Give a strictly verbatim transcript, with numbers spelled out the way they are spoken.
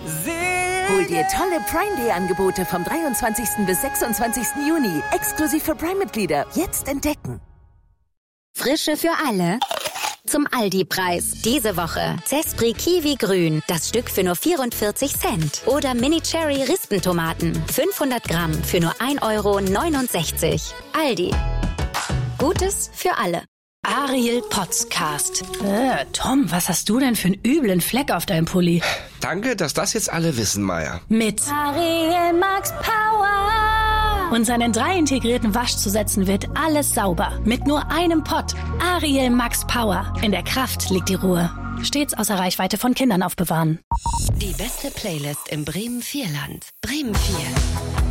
Hol dir tolle Prime Day Angebote vom dreiundzwanzigsten bis sechsundzwanzigsten Juni. Exklusiv für Prime-Mitglieder. Jetzt entdecken. Frische für alle. Zum Aldi-Preis. Diese Woche Zespri Kiwi Grün. Das Stück für nur vierundvierzig Cent. Oder Mini Cherry Rispentomaten. fünfhundert Gramm für nur ein Euro neunundsechzig. Aldi. Gutes für alle. Ariel Podcast. Äh, Tom, was hast du denn für einen üblen Fleck auf deinem Pulli? Danke, dass das jetzt alle wissen, Maya. Mit Ariel Max Power. Und seinen drei integrierten Waschzusätzen wird alles sauber. Mit nur einem Pott. Ariel Max Power. In der Kraft liegt die Ruhe. Stets außer Reichweite von Kindern aufbewahren. Die beste Playlist im Bremen Vierland. Bremen vier.